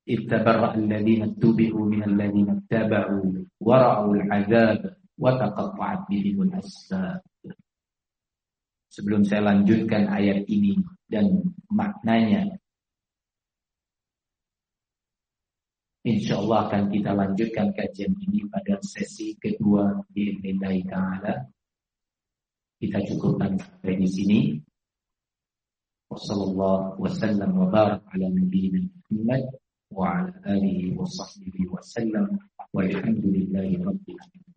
ittabarra alladhina tubi'u minal ladhina taba'u wa ra'ul 'adzab wa taqatta'at bihimul asbab. Sebelum saya lanjutkan ayat ini dan maknanya, insyaallah akan kita lanjutkan kajian ini pada sesi kedua bi'idznillah ta'ala. Kita cukupkan sampai di sini. Wassallallahu wasallam wa barak ala nabiyyina Muhammad wa ala alihi wa sahbihi wa sallam walhamdulillahi rabbil alamin.